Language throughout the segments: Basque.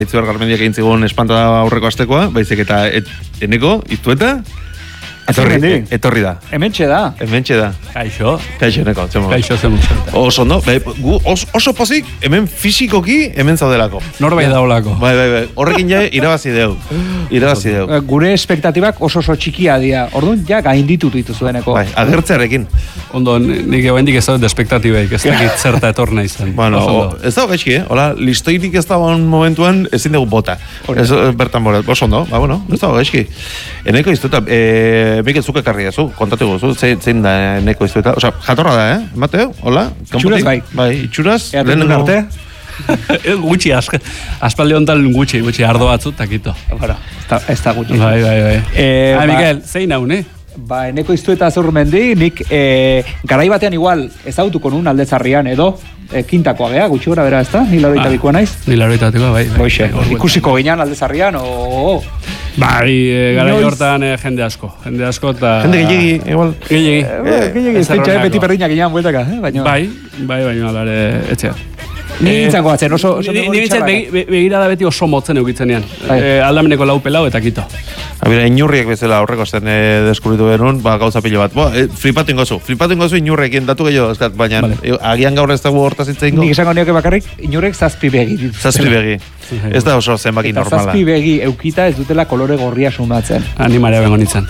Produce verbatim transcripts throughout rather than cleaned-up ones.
Itzuar Garmendiak egin zigun espanta aurreko astekoa, baizik eta et, eneko, iztueta, etorri, etorri da. Hementxe da. Hementxe da. Kaixo. Kaixo, eneko. Kaixo zen muxenta. Oso, no? Gu os, oso pozik, hemen fisikoki, hemen zaudelako. Norbait daulako. Bai, bai, bai. Horrekin ja, irabazi deu. Irabazi deu. Gure espektatibak oso oso txikia dira. Orduan, ja, gainditut dituzueneko. Bai, agertzearekin. Ondo, nik ebendik ez dut espektatibaik, ez dakit zerta etorna izan. Bueno, ez dago gaizki, eh? Hola, listoirik ez dago momentuan ezin dugu bota. Ez bertan bora, oso ondo, ba, bueno, ez dago gaizki. Eneko iztueta, eh, Mikel zuke karri dazu, kontatu gozu, zein da eneko iztueta. Osa, jatorra da, eh? Mateo, hola? Itxuraz bai. Bai, itxuraz. Eaten arte? Gutxi, aspaldi hontan gutxi, gutxi ardo batzu, takito. Bueno, ez da gutxi. Bai, bai, bai. Eh, ah, Mikel, zein hau, ne? Ba, eneko iztueta Azurmendi, nik eh, garai batean igual ezagutuko nun Aldezarrian edo eh, kintakoa gea, gutxi gora bera ez da? Ni laroita ah, bikoa naiz? Ni laroita bikoa, bai. bai, Boixe, bai ikusiko ginean Aldezarrian, o... Bai, e, gara hortan e, jende asko, jende asko eta... Jende gehiagi, igual. Gehiagi. Eh, gehiagi, ez pentsa, beti perdinak ginean bueltaka, eh? Baina... Bai, bai, bai, alare, etxea. Ni nintzen goatzen, oso... oso ni nintzen begira da beti oso motzen eukitzen ean. E, aldameneko lau pelau eta kito. Habira, inurriek bezala aurreko zen e, deskubritu benun, ba, gauza pilo bat. Bo, e, flipatu ingozu, flipatu ingozu inurrekin datu gehiago, eskat, baina vale. e, agian gaur ez dago hortaz hitzein go. Nik esango nioke bakarrik, inurrek zazpi begi ditu. Zazpi begi. Ez da oso zenbaki eta normala. Zazpi begi eukita ez dutela kolore gorria sumatzen. Animarea bengo nintzen.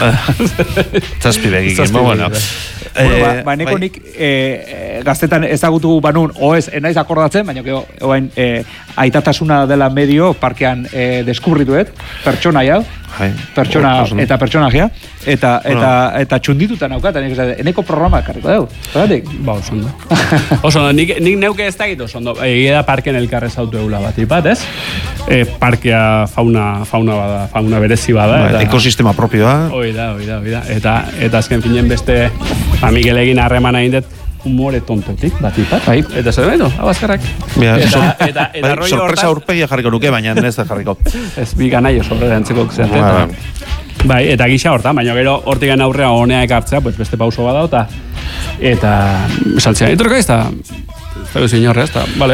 Zazpi begi, ba, bueno. Bueno, ba, ba, neko nik eh, gaztetan ezagutu banun, oez, enaiz akordatzen, baina gero, oain, eh, aitatasuna dela medio, parkean eh, deskubrituet, pertsonaia, pertsona eta pertsonaia, eta eta eta txundituta naukat, eneko programa karriko deu. Zeratik? Ba, oso ondo. Oso ondo, nik, nik neuke ez dakit oso ondo. Egia da parken elkarrez auto eula bat, ipat, ez? E, parkea fauna, fauna bada, fauna berezi bada. Ba, eta, ekosistema propioa. Hoi da, hoi da, hoi da. Eta, eta azken finen beste, ba, Mikel egin harremana indet, humore tontotik, bat ipat. Bai. Eta zer beto, hau azkarrak. Ja, eta, sor, eta, eta, eta bai, sorpresa aurpegia jarriko nuke, baina ez da jarriko. Ez bi ganaio sorpresa antzeko zerten. Bai, eta gisa hortan, baina gero hortik gana aurrea honea ekartzea, pues beste pauso badao, eta eta saltzea, etorka ez da, ez da guzi inorre, ez da, bale.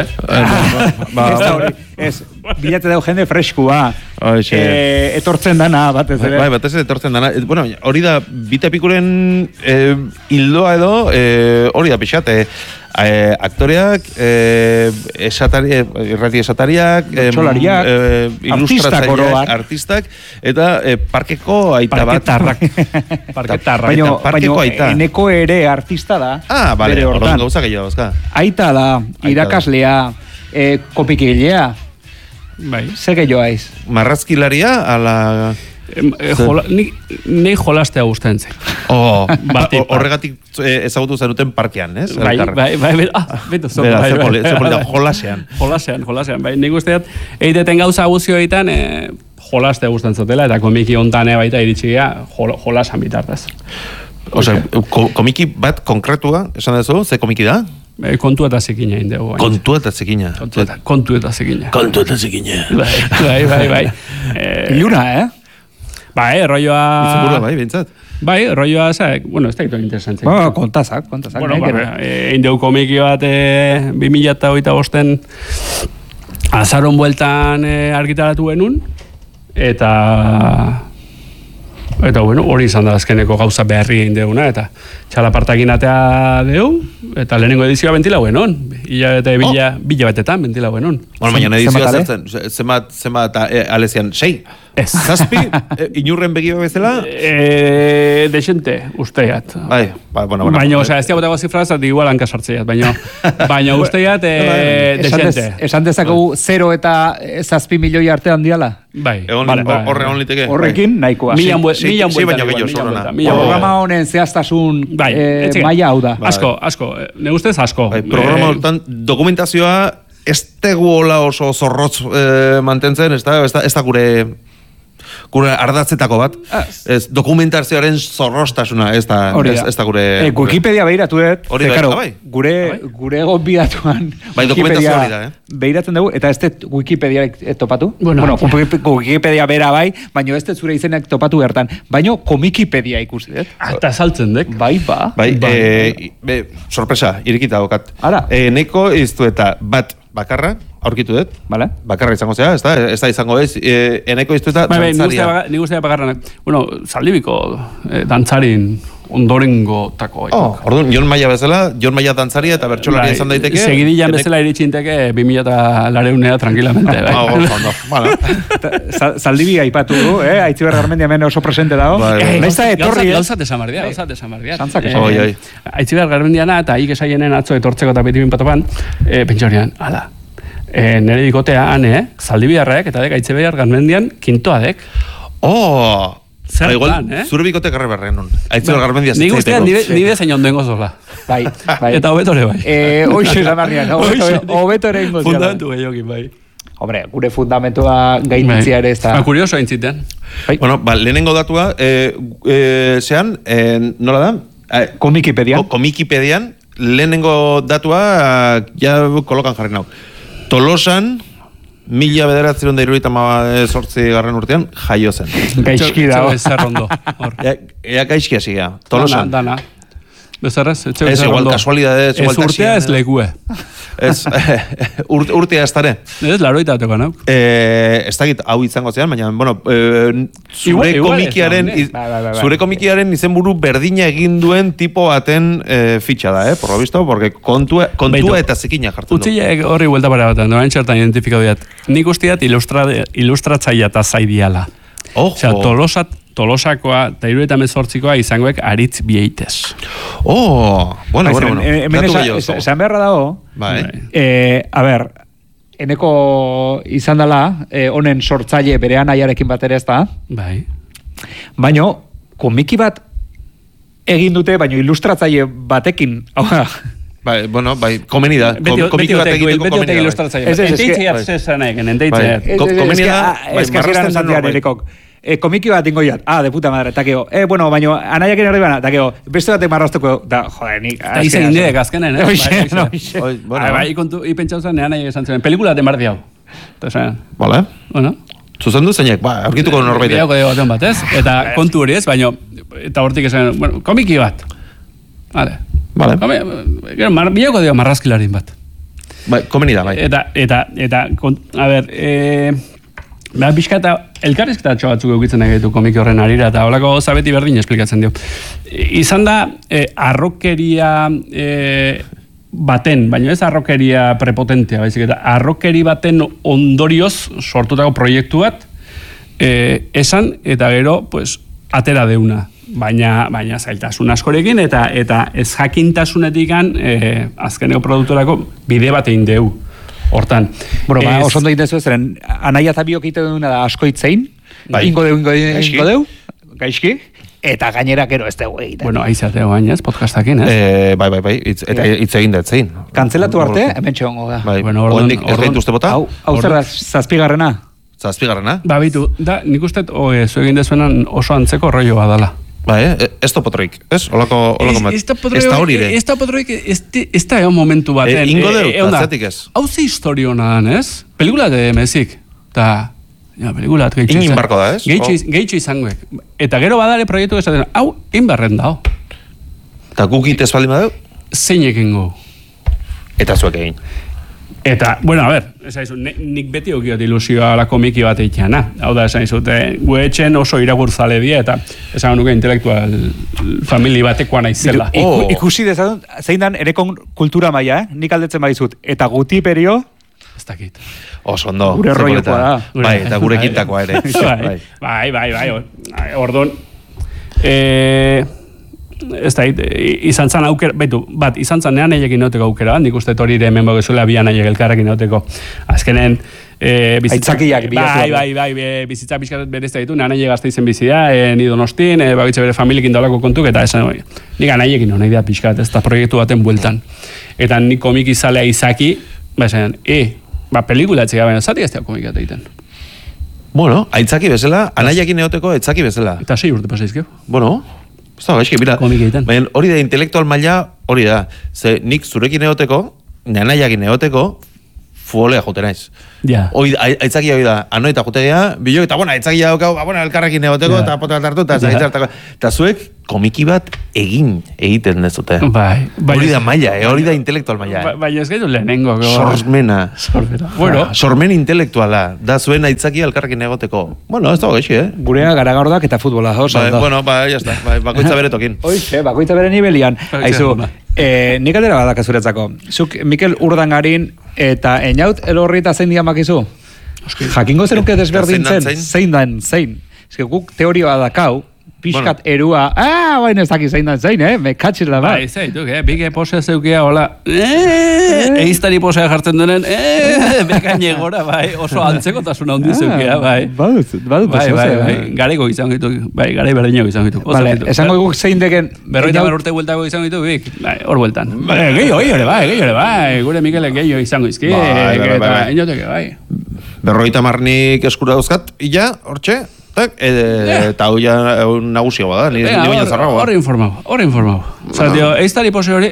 Ez da hori, ez, bilate dau jende freskua, etortzen dana, batez ere. Bai, batez ere etortzen dana. Bueno, hori da, bite pikuren hildoa edo, hori da pixat, Eh, aktoreak, eh, esatari, irrati esatariak, txolariak, eh, ilustratzaileak, artistak, eta eh, parkeko aita bat. Parketarrak. Parketarrak. Baina, parkeko aita. Eneko ere artista da. Ah, bale, orduan gauza gehiago, ezka. Aita da, irakaslea, eh, kopikilea. Bai. Zer gehiago aiz? Marrazkilaria, ala... E, jola, ni, ni jolastea guztain zen. Oh, horregatik ezagutu zenuten parkean, ez? Bai, bai, bai, bai, ah, beto, zoko, bai, bai, bai, bai, jolasean. Jolasean, jolasean, bai, nik usteat, eideten gauza guzioetan, e, jolastea guztain zutela, eta komiki ontane baita iritsia jol, jolasan bitartaz. Osa, ko, komiki bat konkretua, esan dezu, ze komiki da? E, kontu eta zekina indegu. Kontu eta zekina. Kontu eta, kontu eta zekina. Kontu eta zekina. Bai, bai, bai, bai. E, Iluna, eh? Bai, rolloa... Izabura, bai, bintzat. Bai, rolloa, zaik, bueno, ez da ito interesantzak. Bueno, kontazak, kontazak. Bueno, ba, e, indeu komiki bat e, bi mila eta hogeita bosten azaron bueltan e, argitaratu genuen, eta... Eta, bueno, hori izan da azkeneko gauza beharri egin deuna, eta txalapartakin atea deu, eta lehenengo edizioa bentila guenon. Ila eta bila, oh. bila batetan bentila guenon. Bueno, baina edizioa zertzen, zemat, zemat e, alezian, sei? Ez. Zazpi? E, inurren begiba bezala? E, Dexente, usteiat. Bai, ba, bueno, bueno. Baina, osea, ez diagotako zifraz, ati igual hankasartzeiat, baina, baina usteiat, e, Dexente. Esan dezakegu zero eta zazpi milioi artean diala? Bai. Horre egon liteke. Horrekin, nahikoa. Milan bueltan. Programa honen zehaztasun maila hau da. Asko, asko. Ne ustez asko. Programa honetan dokumentazioa ez teguola oso zorrotz mantentzen, ez da gure... gure ardatzetako bat, ez, dokumentazioaren zorrostasuna, ez da, ez, ez da gure... E, Wikipedia behiratu dut, hori bai, bai. Gure, gure egon bidatuan bai, dokumentazio hori da, eh? Behiratzen dugu, eta ez dut Wikipedia topatu, bueno, bueno Wikipedia bera bai, baina ez dut zure izenak topatu gertan, baina komikipedia ikusi dut. Eta saltzen dek. Bai, ba. Bai, e, be, sorpresa, irikita okat. Ara. E, neko iztu eta bat bakarra, aurkitu dut. Vale. Bakarra izango zea, ez da, ez da izango ez, e, eneko iztueta bai, bai, dantzaria. Nik guztia bakarra, bueno, Zaldibiko eh, dantzarin ondorengo tako. Oh, orduan, Jon Maia bezala, Jon Maia dantzaria eta bertxolaria izan daiteke. Segidillan bezala iritxinteke bi mila eta lareunea tranquilamente. Bai. Ah, ondo, bueno. Zaldibi aipatu du, eh? Aitziber Garmendia hemen oso presente dago. Naizta etorri, eh? Gauzat esamardia, gauzat esamardia. Santzak esan. Oi, oi. Aitziber Garmendiana eta hik esaienen atzo etortzeko eta beti binpatopan, eh, pentsorian, ala, eh, nire dikotea, ane, eh? Zaldibiarrek eta dek Aitziber Garmendian kintoa dek. Oh! Zer igual, plan, eh? Zure bikote garre berren nun. Aitziber Garmendia Nik ustean nire zein ondengo zola. Bai, bai. Eta hobetore bai. Eh, hoxe zamarrian, hobetore ingo zela. Fundamentu gehiokin bai. Hombre, gure fundamentua gainitzia ere ez da. Ba, kurioso aintziten. Bai. Bueno, ba, lehenengo datua, eh, eh, zean, eh, nola da? Eh, Komikipedian. ko- Komikipedian, lehenengo datua, ja kolokan jarri nau. Tolosan, mila bederatzen da iruita sortzi garren urtean, jaio zen. Gaizki dago. Ez zerrondo. Ea, ea gaizki hasi gara, Tolosan. Dana, dana. Bezarrez, etxe Ez, igual kasualidade, ez, Ez igual urtea ez lekue. Ez, urt, urtea ez dare. Ez laroita ateko, no? Eh, ez dakit hau izango zean, baina, bueno, eh, zure Igual- igual komikiaren, ez da, iz- Bai, bai, bai, bai. zure komikiaren izenburu berdina egin duen tipo baten eh, fitxa da, eh, por lo visto, porque kontua, kontua Beitu. eta zikina jartzen du. Utzileek horri buelta para batean, doain txertan identifikau diat. Nik usteat ilustra, ilustratzaia eta zaidiala. Ojo. Osea, tolosat, tolosakoa eta iru eta mezortzikoa izangoek aritz bieitez. Oh, bueno, bueno, bueno. Hemen Datu esan- gehiago, esan zo. esan beharra dago, Bai. eh, a ber, eneko izan dela, eh, honen sortzaile bere anaiarekin bat ere ez da, Bai. baino, komiki bat egin dute, baino ilustratzaile batekin, hau da, Bai, bueno, bai, komeni da. Beti, Kom- komiki beti bat otek, egiteko beti komeni otek da. bai. ilustratzaile. Ez, ez, ez, Enteitzeat bai. zezanek, Bai. enteitzeat. Ko- komeni da, bai, ez que marrazten hasieran esan du dian norbait. erekok. E, komiki bat ingo jat, ah, de puta madre, eta keo, eh, bueno, baina anaiakin herri bana, eta keo, beste batek marraztuko, da, joder, nik... Eta izan indiek azkenen, eh? Oixe, Bai, no, bai. oixe. Oi, bueno. Bai, bai, kontu, ipentsau zen, nean nahi esan zen, pelikula de mardi hau. Eta esan, Vale. bueno, Zuzendu zeinek, ba, aurkituko norbait. bideoko de baten bat, ez? Eta kontu hori ez, baina, eta hortik esan, bueno, komiki bat. Vale. Vale. Komi, gero, mar, bideoko dio marrazkilarin bat. Bai, komeni da, bai. Eta, eta, eta, kont, a ber, e, da, pixka eta elkarrizketatxo batzuk eukitzen egitu komiki horren arira, eta holako gauza beti berdin esplikatzen dio. E, izan da, e, arrokeria e, baten, baina ez arrokeria prepotentea, baizik, eta arrokeri baten ondorioz sortutako proiektu bat, e, esan, eta gero, pues, atera deuna. Baina, baina zailtasun askorekin, eta eta ez jakintasunetikan e, azkeneko produktorako bide bat egin deu. Hortan. Bueno, ba, Ez- oso ondo egiten zuen, anaia eta biok egiten duena da asko hitzein, Bai. ingo deu, ingo deu, Gaizki. ingo deu, gaizki, eta gainera gero ez dugu egiten. Bueno, aizateo baina ez, podcastakin, ez? Eh, bai, bai, bai, hitz, eta hitz egin da, etzein. Kantzelatu arte, hemen txongo da. Bai, Bueno, orduan- oraindik ez orduan- gaituzte bota? Hau, hau zer da, zazpigarrena? Zazpigarrena? Ba, bitu, da, nik uste, oe, zu egin dezuenan oso antzeko rollo badala. Bai, eh? Ez topotroik, ez? Olako, olako bat. Ez da Ez da hori ere. Ez da potroik, ez di- ez da egon momentu baten. Eh, ingo deu, Eh, egon da, atzetik ez. Hau ze historio nadan, ez? Pelikula de mezik. Ta, ja, pelikula gehiago Ingin barko da, ez? Gehiago izangoek. Eta gero badare proiektu esaten, hau, inbarren dao. Eta gukit ez baldin badeu? Zeinek ingo. Eta zuek egin. Eta, bueno, a ver, esan izut, nik beti okiot ilusioa la komiki bat eitxeana. Hau da, esan izut, eh, gu etxen oso iragurzale die, eta esan nuke intelektual famili batekoa naizela. Iku, Oh. ikusi dezatun, zein dan erekon kultura maila, eh? Nik aldetzen baizut. Eta guti perio, Ez dakit. Oso ondo. Gure ze rollokoa polita. da. Bai, eta gure kintakoa ere. Bai, bai, bai, bai. Orduan, eh, ez da, izan zan aukera, betu, bat, izan zan nean egekin neoteko aukera bat, nik uste hori ere hemen bogezuela bian aiek elkarrekin neoteko. Azkenen, e, bizitza, Aitzakiak bilatu bai, dago. bai, bai, be, bizitza pixkat berezta ditu, nean aile gazte izen bizi da, e, ni donostin, e, bagitxe bere familiekin daulako kontuk, eta esan, oi, nik anaiekin hona idea pixkat, ez da proiektu baten bueltan. Eta nik komiki zalea izaki, ba, esan, e, ba, pelikula etxega, baina zati ez da komiki bat egiten. Bueno, aitzaki bezala, anaiakin neoteko aitzaki bezala. Eta sei urte pasaizkio. Bueno, ez da, gaizki, mira. Komik egiten. Baina hori da, intelektual maila hori da. Ze nik zurekin egoteko, nanaiakin egoteko, futbolea jote naiz. Ja. Hoi, aitzakia hoi da, anoita jotegea, bilo, eta bueno, aitzakia daukau, ba, bueno, elkarrekin egoteko, eta pota hartu, eta zaitzartako. Eta zuek, komiki bat egin egiten dezute. Bai. Hori da maila, eh? Hori da intelektual maila. Bai, bai, ez gaitu lehenengo. Sormena. Sormena. Bueno. Sormen intelektuala, da zuen aitzakia elkarrekin egoteko. Bueno, ez dago gaixi, eh? Gurea garagordak eta futbola, oso. Bai, bueno, ba, ya está, bai, bakoitza bere tokin. Oixe, bakoitza bere nibelian. Aizu, eh, nik atera badak azuretzako. Zuk Mikel Urdangarin eta Einaut elorri eta zein diamakizu? Jakingo zenuke desberdin zen, zein dan, zein. Ez guk teorioa dakau, pixkat erua, ah, baina ez daki zein dan zein, eh? Me katxil da, bai. Bai, zeituk, eh? Bike posea zeukia, hola, eh, eiztari posea jartzen duen, eh, bekaine gora, bai, oso antzekotasuna hundi zeukia, bai. Badut, badut, bai, bai, bai, garaiko izan gitu, bai, garai berdinako izan gitu. Vale, esango guk zein deken... Berroita bar urte bueltako izan gitu, bik, bai, hor bueltan. Bai, gehiago, gehiago, bai, gehiago, bai, gure Mikelek gehiago izango izki, eta inoteke, bai. Berroita marnik eskura dauzkat, illa, hortxe, eta hau ja nagusia bada, ni baina zarragoa. Hor informau, hor informau. Zatio, eiztari pose hori,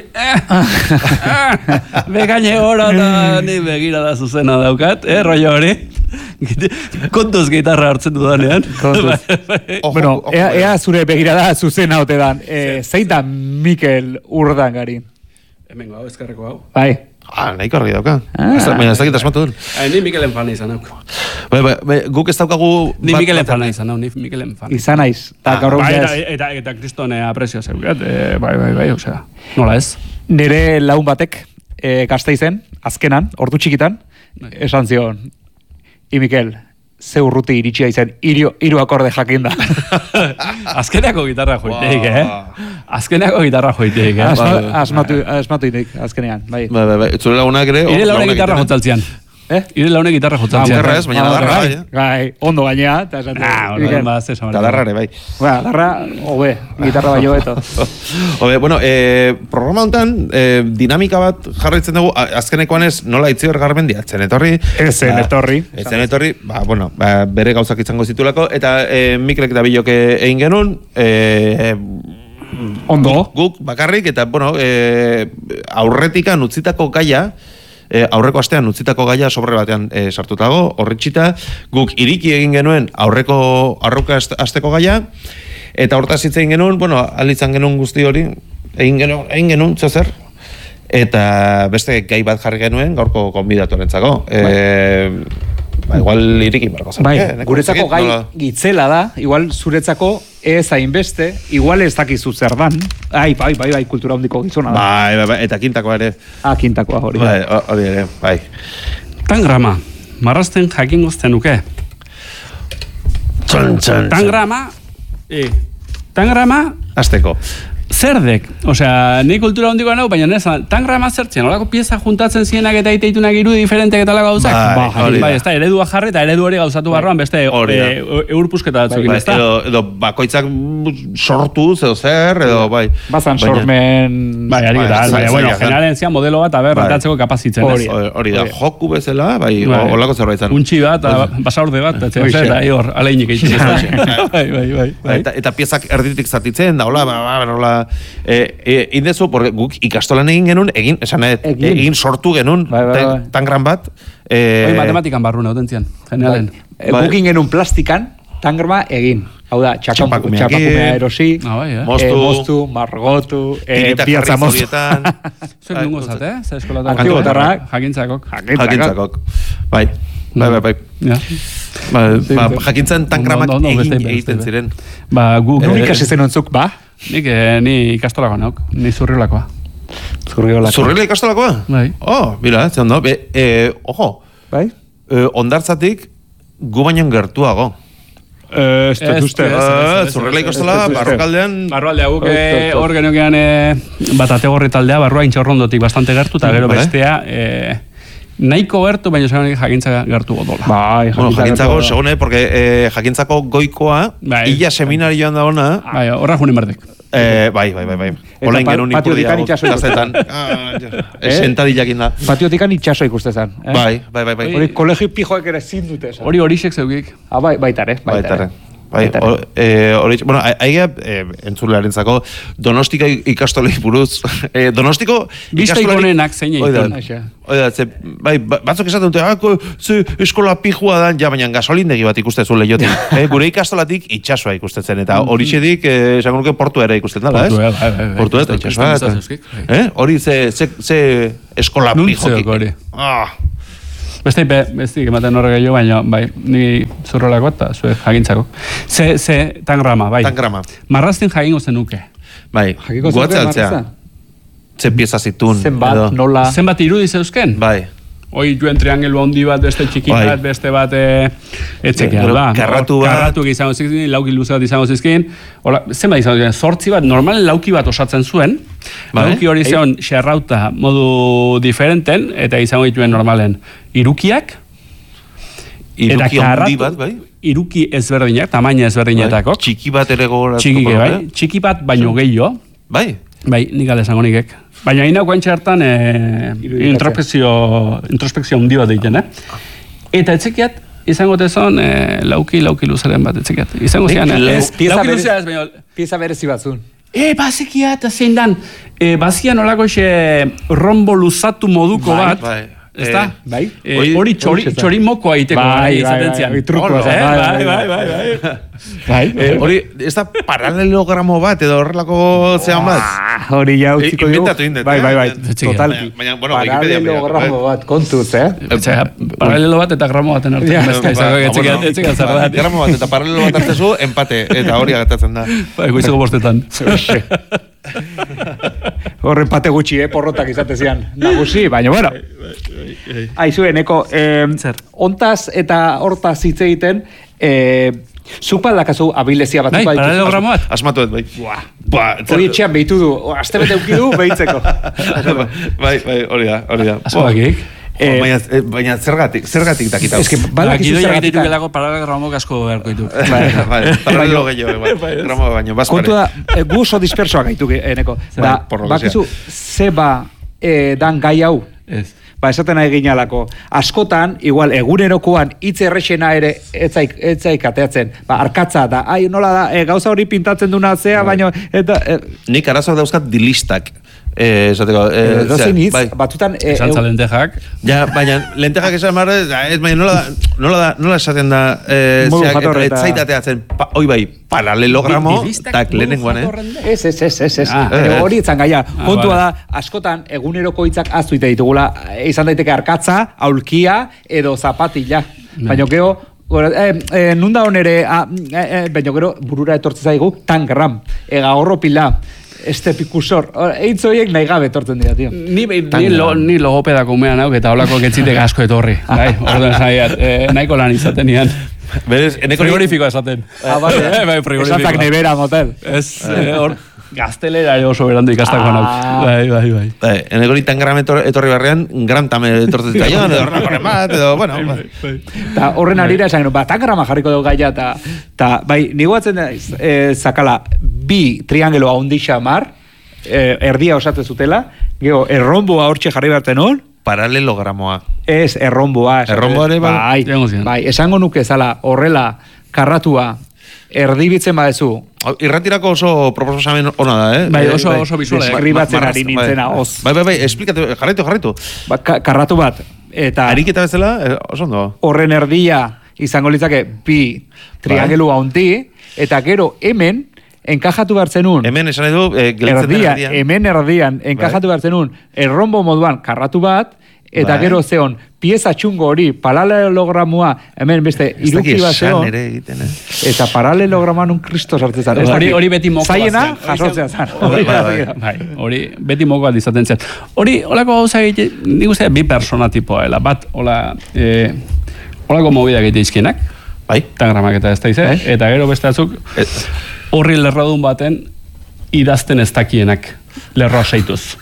bekaine gora eta ni begira da zuzena daukat, eh, rollo hori. Kontuz gitarra hartzen dudanean. Kontuz. Bueno, ea zure begira da zuzena ote dan, zein da Mikel Urdangarin? Hemengo hau, ezkarreko hau. Bai. Ah, nahiko argi dauka. Baina ez dakit asmatu duen. Ni Mikelen fana izan nauk. Bai, bai, guk ez daukagu... Ni Mikelen fana izan nauk, ni Mikelen fana. Izan naiz. Eta eta kristone apresio zeugat, bai, bai, bai, osea, nola ez? Nire laun batek, Gasteizen, azkenan, ordu txikitan, esan zion, I Mikel, ze urruti iritsia izan, hiru akorde jakin da. Azkenako gitarra joiteik, eh? Azkenako gitarra joiteik, eh? Asmatu, asmatu inik, azkenean, bai. Bai, bai, bai, zure launak ere... Ire launek gitarra jotzaltzian. Eh? Ire launek gitarra jotzaltzian. Gitarra ez, baina darra, bai. Bai, ondo gainea, eta esan... Ah, ondo, ba, ze samar. Eta darra ere, bai. Ba, darra, hobe, gitarra bai hobeto. Hobe, bueno, eh, programa honetan, eh, dinamika bat jarraitzen dugu, azkenekoan ez, nola Itziber Garmendia, etzen etorri. Etzen etorri. Etzen etorri, ba, bueno, ba, bere gauzak izango zitulako, eta eh, Mikelek da biloke egin genuen, eh, ondo. Guk, guk bakarrik, eta, bueno, eh, aurretikan utzitako gaia, E, aurreko astean utzitako gaia sobre batean e, sartutago, horretxita, guk iriki egin genuen aurreko aurreko asteko gaia, eta hortaz hitz egin genuen, bueno, alitzan genuen guzti hori, egin genuen, egin genuen, zer, eta beste gai bat jarri genuen gaurko konbidatuarentzako. E, ba, igual iriki barko zen. Bai, eh, guretzako gai nola... gitzela da, igual zuretzako ez hainbeste, igual ez dakizu zer dan. Ai, bai, bai, bai, kultura hondiko gizona da. Bai, bai, bai, eta kintakoa ere. Ah, kintakoa hori. Bai, hori ere, bai. Tangrama, marrazten jakin gozten nuke. Txon, txon, Tangrama, e, tangrama... Azteko. Zerdek, osea, ni kultura hondikoa nau, baina nezan, tangrama zertzen, olako pieza juntatzen zienak eta iteitunak irudi diferenteak eta lako gauzak. Bai, bai, bai, ez da, eredua jarri eta eredu hori gauzatu barroan, beste eurpusketa batzukin, ez da? Edo bakoitzak sortu, edo zer, edo bai. Bazan sormen... Bai, ari eta, baina, bueno, generalen zian modelo bat, aber, rentatzeko kapazitzen, ez? Hori da, joku bezala, bai, olako zerbait zen. Untxi bat, basaurde bat, eta hor, aleinik egiten ez. Bai, bai, bai. Eta piezak erditik zatitzen, da, hola, Eh, eh, indezu, porque guk ikastolan egin genuen, egin, esan egin, egin sortu genuen, bai, bai, bai. tan gran bat. Eh, Hoi matematikan barruna, autentzian, generalen. Bai. Guk genuen plastikan, tangrama egin. Hau da, txapakumea erosi, ah, bai, eh? mostu, eh, mostu, margotu, eh, biatza mostu. Zuek nungo zat, eh? Zer eskolatan. Antibotarrak. Jakintzakok. Jakintzakok. Bai. Bai, bai, bai. Ja. Ba, ba, jakintzen tangramak no, no, no, egin egiten ziren. Ba, gu... Nun ikasi zen ontzuk, ba? Nik, eh, ni ikastolakoa nauk, ni zurriolakoa. Zurriolakoa. Zurriola ikastolakoa? Bai. Oh, mira, ez ondo. Be, eh, ojo. Bai? Eh, ondartzatik gu baino gertuago. Eh, ez dut uste. Zurriola ikastola, barrokaldean... Barroaldea guk hor genukean bat ategorri taldea, barroa intxorrondotik bastante gertu, eta gero bestea... Nahiko gertu, baina segonek jakintza gertu godola. Bai, bueno, jakintzako, segune, porque eh, jakintzako goikoa, bai. Illa seminarioan da ona. Bai, horra junin berdek. Eh, bai, bai, bai, bai. Olain genuen ipurdia guztazetan. Sentadillakin da. Patiotikan itxaso ikustezan. Bai, bai, bai. Hori kolegi pijoek ere zindute. Hori horixek zeugik. Ah, bai, baitare, baitare. bai, hori, bueno, aia, entzulearentzako, Donostika ikastolei buruz, Donostiko Biztaik honenak zein egiten. Oida, ze, bai, batzuk esaten dute, ah, ze eskola pijua da, ja, baina gasolindegi bat ikustezu lehiotik. eh, gure ikastolatik itxasua ikustetzen, eta hori txedik, esango nuke portu ere ikusten dela, ez? Portu ere, itxasua. Hori, ze eskola pijotik. Ah, Beste, beste, ematen horre gehiago, baina, bai, ni zurrolako eta zuek jagintzako. Ze, ze, tangrama, bai. Tangrama. Marrazten jagingo zenuke. Bai, guatzea altzea. Ze pieza zitun. Zenbat, nola. Zenbat irudi zeuzken? Bai. Hoi juen triangelu handi bat, beste txiki bat, beste bat etxekean, ba. Karratu bat. Karratu izango zizkin, lauki luze bat izango zizkin. Zenbat izango zizkin, zortzi bat, normalen lauki bat osatzen zuen. Lauki hori zeon xerrauta modu diferenten, eta izango dituen normalen irukiak. Iruki handi bat, bai? Iruki ezberdinak, tamaina ezberdinetako. Txiki bat ere gogoratuko. Txiki, bai. Txiki bat, baino gehiago. Bai? Bai, nik alde esango nikek. Baina inako antxe hartan e, introspekzio, introspekzio hundi bat egiten, eh? Eta etxekiat, izango tezon e, lauki, lauki luzaren bat etxekiat. Izango zian, eh? Lauki luzea ez, baina... Pieza berezi batzun. E, bazekiat, zein dan, e, bazian olako xe rombo luzatu moduko bat. Bai, Ezta? Bai. Hori txori mokoa egiteko. Bai, bai, truko. Bai, bai, bai. Bai, hori, ez da paralelogramo bat, edo horrelako zean bat? Hori ja utziko dugu. Inventatu indet. Bai, bai, bai, totalki. Paralelogramo bat kontuz, eh? Paralelo bat eta gramo baten hartu. Gramo bat eta paralelo bat hartzezu, empate, eta hori agatatzen da. Bai, goizeko bostetan. Horre empate gutxi, eh, porrotak izatezian. Nagusi, baina, bueno. Aizu, eneko, ontaz eta hortaz hitz egiten, zuk dakazu abilezia bat. Bai, paralelogramo bat. Asmatu ez, bai. Hori etxean behitu du, aste bete eukidu behitzeko. Bai, bai, hori da, hori da. Azkabakik. Baina zergatik, zergatik dakitau. Ez que, badakizu zergatik. Idu gelako paralelogramo gasko beharko ditu. Bai, paralelo gehiago, gramo baino, bazpare. Kontu da, gu oso dispersoak gaitu, eneko. Da, bakizu, zeba dan gai hau. Ez. Ba, esaten nahi ginalako. Askotan, igual, egunerokoan hitz errexena ere etzaik, etzaik ateatzen. Ba, arkatza da. Ai, nola da, e, gauza hori pintatzen duna zea, baino... Eta, e, nik arazoak dauzkat dilistak. Eh, esateko, eh, dozein hitz, bai. Batutan... Eh, Esantza lentejak. Ja, baina, lentejak esan marre, ez, baina nola, nola, da, nola esaten da, eh, zeak, etzaitateatzen, pa, oi bai, paralelogramo, tak lehenengoan, eh? Ez, ez, ez, ez, ez. Hori etzan gaia. Kontua da, askotan, eguneroko hitzak aztuite ditugula, izan daiteke arkatza, aulkia, edo zapatila. Baina, geho, eh, eh, nunda honere, ah, eh, eh, baina, gero, burura etortze zaigu, tangram, ega horro pila. Este pikusor. Eitz horiek nahi gabe etortzen dira, tío. Ni, ni, lo, ni logopedako umean hau, eta holako getzitek asko etorri. Bai, orduan zaiat, eh, nahiko lan izaten nian. Berez, eneko... Frigorifikoa esaten. Ah, bale. Bai, frigorifikoa. Esatak nevera, motel. Ez, hor... Gaztelera oso berandu ikastakoan hau. Bai, bai, bai. Bai, eneko nitan gram etorri barrean, gram tame etortzen zaion, edo horren bat, edo, bueno. Ta horren arira esan, ba, tangrama jarriko dugu gaia, eta, bai, niguatzen da, zakala, bi triangelo haundixa mar, erdia osatzen zutela, geho, erromboa hortxe jarri berten hon, paralelogramoa. Ez, erromboa. Erromboa ere, bai, bai, esango nuke zala, horrela, karratua, erdibitzen badezu. Irratirako oso proposamen ona da, eh? Bai, oso, oso bizuela. Deskribatzen ari nintzena, oz. Bai, bai, bai, esplikatu, jarraitu, jarraitu. Ba, karratu bat, eta... Ariketa bezala, oso ondo. Horren erdia izango litzake bi triangelu haundi, eta gero hemen, enkajatu behar zenun. Hemen esan edu, eh, gelitzen erdia, erdian. Hemen erdian, enkajatu behar zenun, errombo moduan karratu bat, eta bai. Gero zeon, pieza txungo hori, paralelogramua, hemen beste, iruki bat zeon, egiten, eh? eta paralelogramuan un kristos hartzezan. Hori, hori beti moko bat zaiena, jasotzea zan. Hori, beti moko bat izaten zen. Hori, holako gauza egite, nik uste bi persona tipoa, ela, bat, hola, eh, holako movida egite izkienak, bai, tangramak eta ez da izan, eh? Eta gero beste atzuk, horri lerrodun baten, idazten ez dakienak, lerroa seituz.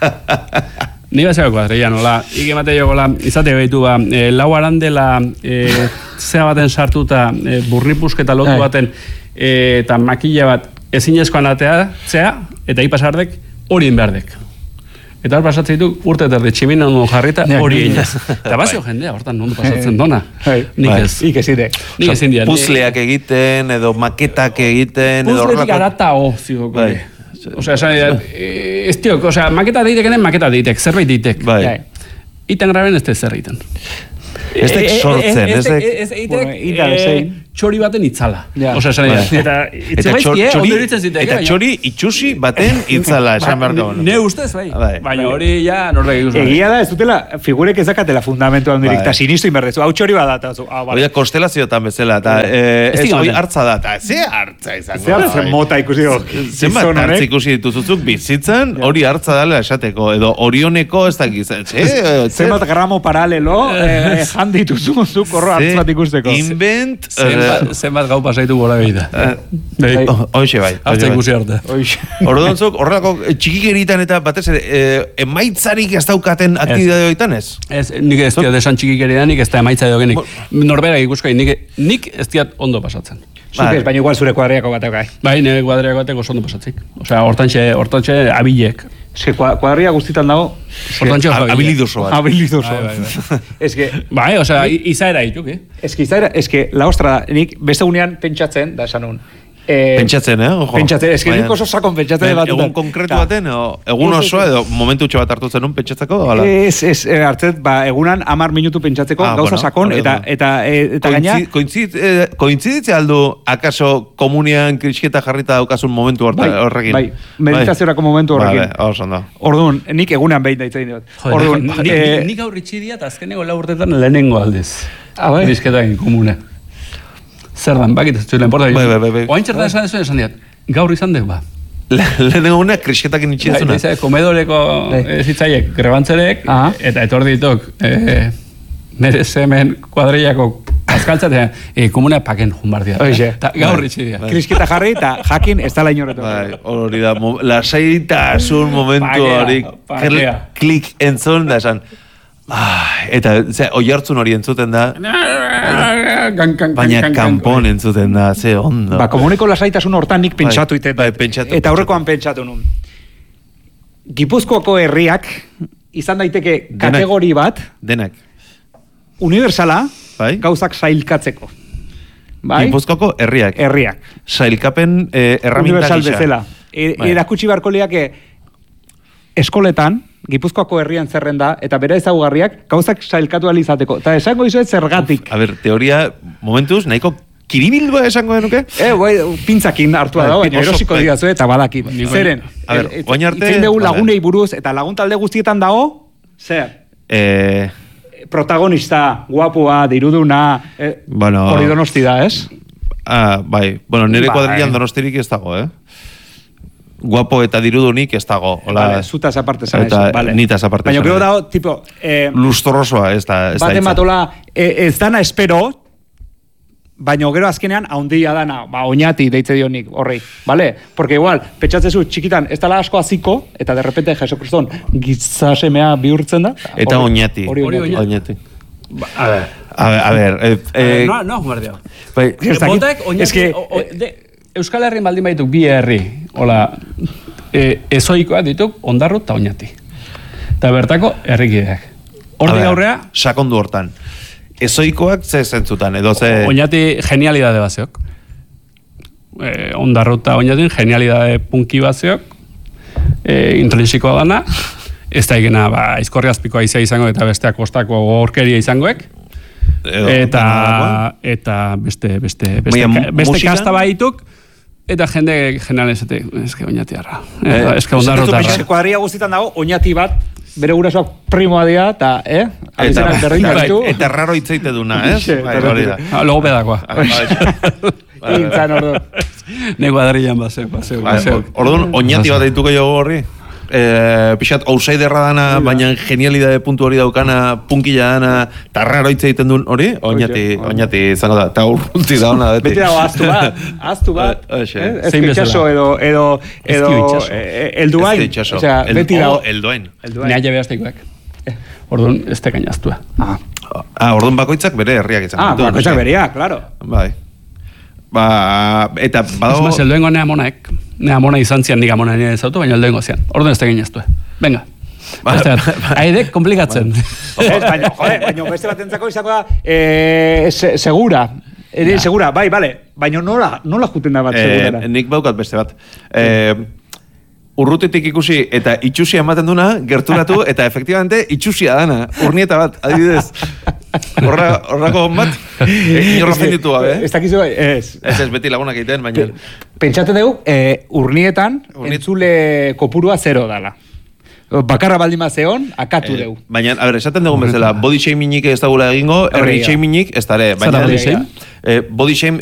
Ni bazeko adreian, hola, ikemate jo, hola, izate behitu ba, e, lau arandela e, zea baten sartuta, e, burnipusketa lotu baten, e, eta makilla bat ezinezkoan atea, zea, eta ipasardek, horien behardek. Eta hor pasatzen ditu urte eta tximina ondo jarrita hori egin. Eta bazio jendea, hortan ondo pasatzen dona. Nik ez. Nik ez ide. Nik ez indian. Puzleak egiten, edo maketak egiten, edo Puzletik arata ho, zigoko. Osea, esan, ez tiok, osea, maketa deitekenen maketa deitek, zerbait deitek. Iten graben ez zer egiten. Ez tek sortzen, ez tek... Ez eitek txori baten itzala. Osea, esan eta Eta txori itxusi baten itzala, esan beharko. Ne ustez, bai. Baina hori ja norbek ikusten. Egia da, ez dutela, figurek ezakatela fundamentu handirik, eta sinistu inberdezu, hau txori bat da. Hori da, konstelazioetan bezala, eta ez hori hartza da, eta ze hartza izango. Ze hartza mota ikusi dugu. Zenbat hartza ikusi dituzuzuk bizitzen, hori hartza dela esateko, edo orioneko ez dakizan. Zenbat gramo paralelo, handituzu zuk horro hartz bat ikusteko. Invent... Zenbat gau pasaitu gora behita. Hoxe bai. Hartza ikusi arte. Horredantzuk, horrelako txikikeritan eta batez ere, emaitzarik ez daukaten aktibitate hoitan ez? Ez, nik ez diat esan txikikeridan, nik ez da emaitza edo genik. Norberak ikuskai, nik ez diat ondo pasatzen. Zuk ez, baina igual zure kuadriako batek gai. Bai, nire kuadriako batek oso ondo pasatzik. Osea, hortantxe, hortantxe abilek. Eske kuadria guztitan dago... Habilidoso bat. Habilidoso. Eske... Bai, osea, izaera dituk, eh? Eske izaera, eske, la ostra da, nik beste unean pentsatzen, da esan un. Pentsatzen, eh? Ojo. Pentsatzen, eske nik oso sakon pentsatzen bat. Egun konkretu baten, egun osoa edo momentu txo bat hartu zenun pentsatzeko? Ez, ez, hartzet, ba, egunan amar minutu pentsatzeko, gauza sakon, eta gaina... Kointziditzea aldu, akaso komunian krisketa jarrita daukasun momentu horrekin? Bai, meditaziorako momentu horrekin. Vale, hor zondo. Orduan, nik egunan behin daitzain dut. Orduan, nik aurritxi diat, azkeneko lau urtetan lehenengo aldez. Krisketakin komuna. Zer dan, bakit ez zuelen porta. Bai, bai, bai. Oain txertan esan zuen esan diat, gaur izan dek, ba. Lehenengo una krisketakin itxintzuna. Bai, komedoreko zitzaiek grebantzerek, eta etor ditok, nire semen kuadriako azkaltzatean, komuna paken junbardia. Eta gaur itxi diat. Krisketa jarri eta jakin ez da la inorretu. Bai, hori da, lasaitasun momentu hori, klik entzun da esan, eta oi hartzun hori entzuten da, baina kanpon entzuten da, ze ondo. Ba, komuneko lasaitasun hortan nik pentsatu iten. Bai, pentsatu. Eta aurrekoan pentsatu nun. Gipuzkoako herriak izan daiteke kategori bat, denak, universala, gauzak sailkatzeko. Gipuzkoako herriak. Herriak. Sailkapen erramintak universal bezala. Erakutsi barko liake eskoletan, Gipuzkoako herrian zerrenda, eta bera ezagugarriak, gauzak sailkatu alizateko. Eta esango izuet zergatik. A ber, teoria, momentuz, nahiko kiribildua esango denuke? Eh, bai, pintzakin hartua da, baina erosiko digazu eta badaki. Zeren, a ber, oin arte... Itzen dugu lagunei buruz, eta lagun talde guztietan dago, zer? Eh... Protagonista, guapua, diruduna, hori donosti da, ez? Ah, bai, bueno, nire kuadrilan donostirik ez dago, eh? Guapo eta dirudunik ez dago. Vale, zutaz aparte zan eso. Eta nitaz aparte zan. Baina gero dago, tipo... Lustorrosoa ez da. Bate matola, ez dana espero, baina gero azkenean, haundia dana, ba, oinati deitze dionik horrei, vale? Porque igual, petxatzezu, txikitan, ez dala asko aziko, eta de repente Jesu Kriston gizasemea bihurtzen da. Eta oinati. Hori oinati. A ver. A ver. No, no, guardia. Botek, oinati... Euskal Herri baldin baituk bi herri, hola, ezoikoak dituk ondarru eta oinati. Eta bertako herrikideak. Hortik aurrea... Sakondu hortan. Ezoikoak ze zentzutan, edo ze... Oinati genialidade bazeok. Ondarru eta oinatin genialidade punki bazeok. Intrinsikoa dana. Ez da ikena, ba, izkorri azpikoa izia izango eta besteak kostako gorkeria izangoek. Eta eta beste beste beste beste kasta baituk eta jende general esate eske oinatiarra eske ondarrota eske kuadria guztietan dago oinati bat bere gurasoak primoa dira ta eh abizenak berdin ditu eta raro hitzeite duna eh bai hori da logo pedakoa intzan ordu ne kuadrillan baseo baseo orduan oinati bat dituko jo horri Eh, pixat outsiderra dana, baina genialidade puntu hori daukana, punkila dana, tarraro hitz egiten duen hori, oinati, oinati izango da, eta urrunti da hona, beti. Beti dago, aztu bat, aztu bat, ez itxaso edo, edo, edo, elduain, osea, beti dago. Elduain. Nea jabe azteikoak. Orduan, ez tekain aztua. Ah, orduan bakoitzak bere herriak izan. Ah, bakoitzak bereak, claro. Bai. Ba, eta badago... Ez eldoengo nea monaek. Nea mona izan zian nik amona nire ez auto, baina eldoengo zian. Orduan ez tegein ez du. Venga. Haidek komplikatzen. Baina, jode, baina beste bat entzako izango da, eh, se, segura. Ere, segura, bai, bale. Baina nola, nola juten da bat segurara? Eh, nik baukat beste bat. Eh, urrutetik ikusi eta itxusia ematen duna, gerturatu, eta efektibamente itxusia dana. Urnieta bat, adibidez. Horra, horrako bat, eh, inorra zenditu gabe, eh? Ez dakizu, ez. Ez ez, beti lagunak egiten, baina... Pentsatzen dugu, eh, urnietan, entzule kopurua zero dala. Bakarra baldin mazeon, akatu dugu. Eh, baina, a ber, esaten dugu bezala, body shamingik ez dagula egingo, herri shamingik ez dare. Zara body shame? Eh, body shame